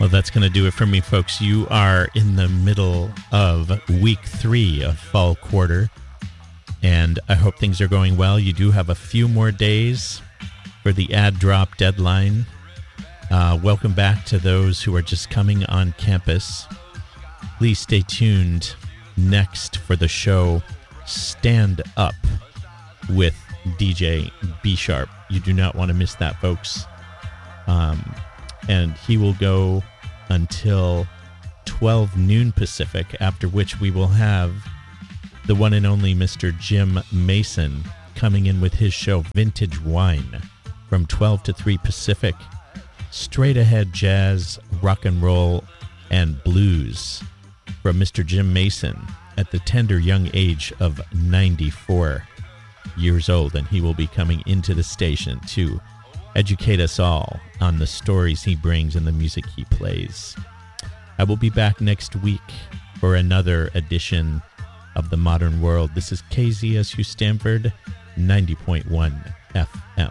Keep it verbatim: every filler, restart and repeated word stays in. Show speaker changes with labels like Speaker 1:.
Speaker 1: Well, that's going to do it for me, folks. You are in the middle of week three of fall quarter, and I hope things are going well. You do have a few more days for the ad drop deadline. Uh, welcome back to those who are just coming on campus. Please stay tuned next for the show Stand Up with D J B Sharp. You do not want to miss that, folks. Um, and he will go until twelve noon Pacific, after which we will have the one and only Mister Jim Mason coming in with his show Vintage Wine from twelve to three Pacific. Straight ahead jazz, rock and roll, and blues from Mister Jim Mason at the tender young age of ninety-four years old, and he will be coming into the station to educate us all on the stories he brings and the music he plays. I will be back next week for another edition of The Modern World. This is K Z S U Stanford, ninety point one F M.